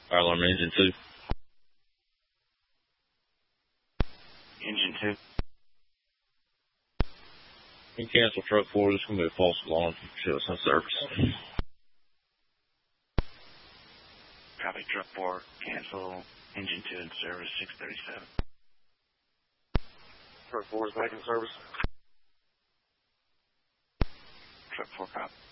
Fire alarm engine 2. Engine 2. You can cancel truck 4. This is going to be a false alarm. Show us on service. Copy truck 4. Cancel engine 2 in service 637. Truck 4 is back in service. Truck 4 copy.